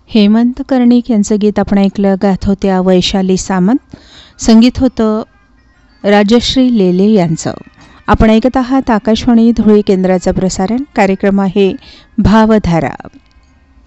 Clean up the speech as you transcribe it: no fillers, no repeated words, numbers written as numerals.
हेमंत कर्णिक यांचं गीत आपण ऐकलं. गात होत्या वैशाली सामंत. संगीत होतं राजश्री लेले यांचं. आपण ऐकत आहात आकाशवाणी धुळे केंद्राचं प्रसारण. कार्यक्रम आहे भावधारा.